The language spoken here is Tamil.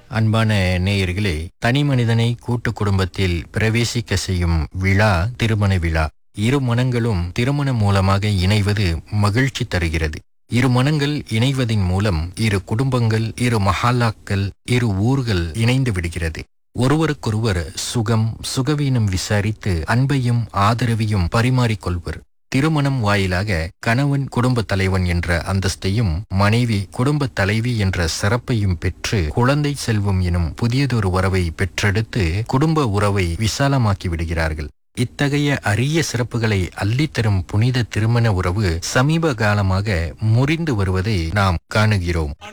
அன்பான நேயர்களே, தனி மனிதனை கூட்டு குடும்பத்தில் பிரவேசிக்க செய்யும் விழா திருமண விழா. இரு மனங்களும் திருமணம் மூலமாக இணைவது மகிழ்ச்சி தருகிறது. இரு மனங்கள் இணைவதின் மூலம் இரு குடும்பங்கள், இரு மஹாலாக்கள், இரு ஊர்கள் இணைந்து விடுகிறது. ஒருவருக்கொருவர் சுகம் சுகவீனம் விசாரித்து அன்பையும் ஆதரவையும் பரிமாறிக்கொள்வர். திருமணம் வாயிலாக கணவன் குடும்ப தலைவன் என்ற அந்தஸ்தையும், மனைவி குடும்ப தலைவி என்ற சிறப்பையும் பெற்று குழந்தை செல்வம் எனும் புதியதொரு உறவை பெற்றெடுத்து குடும்ப உறவை விசாலமாக்கி விடுகிறார்கள். இத்தகைய அரிய சிறப்புகளை அள்ளித்தரும் புனித திருமண உறவு சமீப காலமாக முறிந்து வருவதை நாம் காணுகிறோம்.